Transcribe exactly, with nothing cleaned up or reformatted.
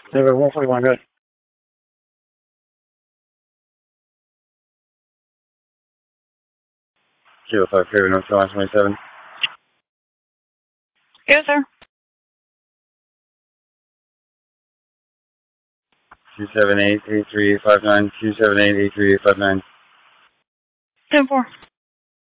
David, one forty-one, good. Kilo five, Craven, North Carolina twenty-seven. Yes, sir. two seven eight, eight three eight five nine, two seven eight, eight three eight five nine. ten four.